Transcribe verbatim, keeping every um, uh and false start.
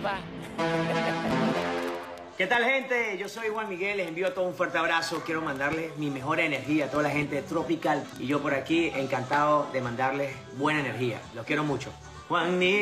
papá. ¿Qué tal, gente? Yo soy Juan Miguel, les envío todo un fuerte abrazo. Quiero mandarles mi mejor energía a toda la gente de Tropical. Y yo por aquí encantado de mandarles buena energía. Los quiero mucho. Juan Miguel.